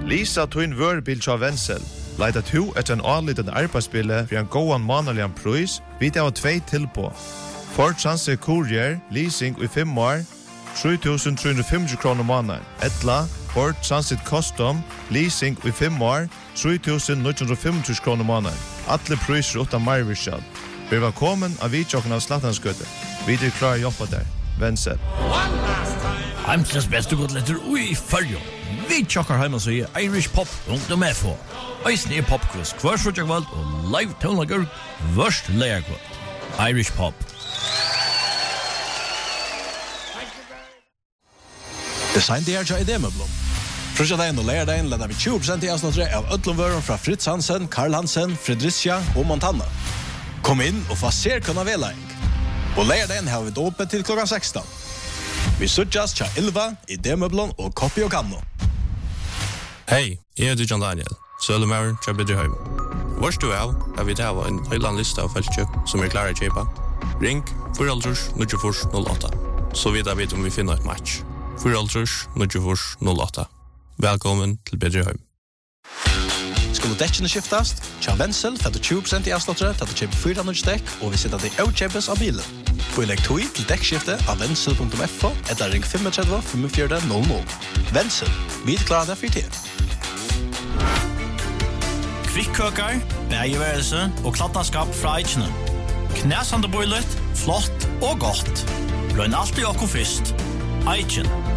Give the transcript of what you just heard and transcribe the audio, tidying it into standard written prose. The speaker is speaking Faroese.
Lisa Twin Wörbil av Wenzel. Leida to etter en anlitende arbeidsbille for en gåan manalian pris, vid av 2 tilpå. Ford Transit Courier, leasing i 5 år, 3.350 kroner måneden. Etla, Ford Transit Custom, leasing i 5 år, 3.950 kroner måneden. Alle priser utan marvirskjall. Vi var velkommen av vidtjokken av Slattanskøtte. Vi klarer jobba der. Wenzel. Heimsens beste godletter i Føljo. Vi tjokkar heima så i Irish Pop .fo. Eisen popquiz hver frutjagvald og live tonlager vørst leierkvald. Irish Pop. Design DR idémöblum. Första dagen och lärdagen laddar vi 20% i avsnittet av ödlomvören från Fritz Hansen, Karl Hansen, Fredricia och Montana. Kom in och få se kunna veläng. Och lärdagen har vi då öppet till klockan 16. Vi suttas tja 11 i idémöblum och Copy och Kanno. Hej, jag heter John Daniel. Sölumauren tja Bedreheim. Vars du har vi där en hel lista av fältköp som klara att köpa. Ring 4-0-08. Så vidare vet om vi finner ett match. 4-0-08. Välkommen till Bedreheim. Skulle däcken skiftast? Tja Wenzel för 20% i avslottet att köpa 4 däck och vi sätter det outköpes av bilen. På elektronik till däckskifte av Wenzel.fo eller ring 35 45 00. Wenzel, vi klarar det för tid. Kvikkøkar, bægeværelse og kladdaskap fra Eichene. Knæsande boilet, flott og godt. Løgn alltid okko fyrst. Eichen.